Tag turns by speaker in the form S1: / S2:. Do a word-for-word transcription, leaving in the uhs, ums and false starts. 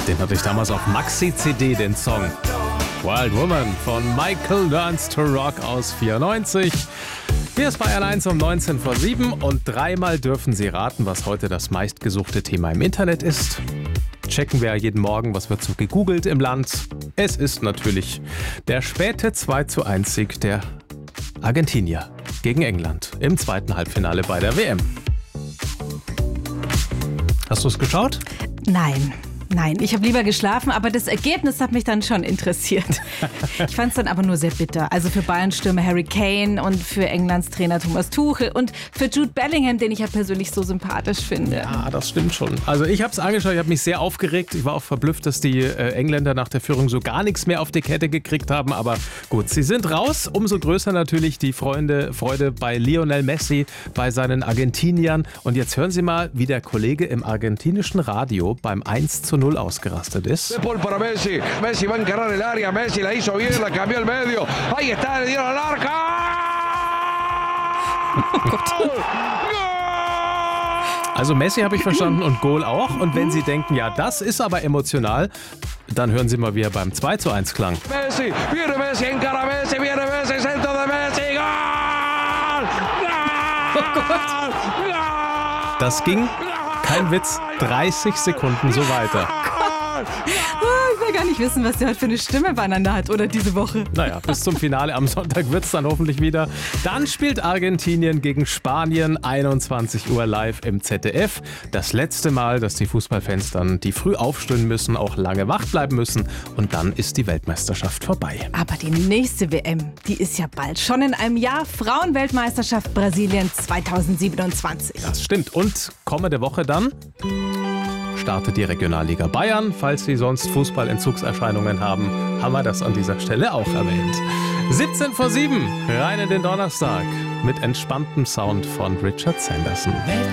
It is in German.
S1: Den hatte ich damals auf Maxi-C D, den Song. Wild Woman von Michael Learns to Rock aus vierundneunzig. Hier ist Bayern eins um neunzehn vor sieben und dreimal dürfen Sie raten, was heute das meistgesuchte Thema im Internet ist. Checken wir jeden Morgen, was wird so gegoogelt im Land. Es ist natürlich der späte zwei zu eins Sieg der Argentinier gegen England im zweiten Halbfinale bei der W M. Hast du es geschaut?
S2: Nein. Nein, ich habe lieber geschlafen, aber das Ergebnis hat mich dann schon interessiert. Ich fand es dann aber nur sehr bitter. Also für Bayern-Stürmer Harry Kane und für Englands Trainer Thomas Tuchel und für Jude Bellingham, den ich ja persönlich so sympathisch finde.
S1: Ja, das stimmt schon. Also ich habe es angeschaut, ich habe mich sehr aufgeregt. Ich war auch verblüfft, dass die äh, Engländer nach der Führung so gar nichts mehr auf die Kette gekriegt haben. Aber gut, sie sind raus. Umso größer natürlich die Freunde, Freude bei Lionel Messi, bei seinen Argentiniern. Und jetzt hören Sie mal, wie der Kollege im argentinischen Radio beim eins zu null ausgerastet ist.
S3: Paul para Messi, Messi va a encarar el área, Messi la hizo bien, la cambió al medio, ahí está, le dieron al arco.
S1: Also Messi habe ich verstanden und Goal auch. Und wenn Sie denken, ja, das ist aber emotional, dann hören Sie mal, wie er beim zwei zu eins klang.
S3: Messi, viene Messi, encara Messi, viene Messi, centro de Messi, Goal! Goal!
S1: Das ging, kein Witz, dreißig Sekunden so weiter.
S2: Ich will gar nicht wissen, was der heute für eine Stimme beieinander hat oder diese Woche.
S1: Naja, bis zum Finale am Sonntag wird es dann hoffentlich wieder. Dann spielt Argentinien gegen Spanien, einundzwanzig Uhr live im Z D F. Das letzte Mal, dass die Fußballfans dann, die früh aufstehen müssen, auch lange wach bleiben müssen. Und dann ist die Weltmeisterschaft vorbei.
S2: Aber die nächste W M, die ist ja bald. Schon in einem Jahr. Frauenweltmeisterschaft Brasilien zweitausendsiebenundzwanzig.
S1: Das stimmt. Und kommende Woche dann startet die Regionalliga Bayern. Falls Sie sonst Fußballentzugserscheinungen haben, haben wir das an dieser Stelle auch erwähnt. siebzehn vor sieben, rein in den Donnerstag mit entspanntem Sound von Richard Sanderson.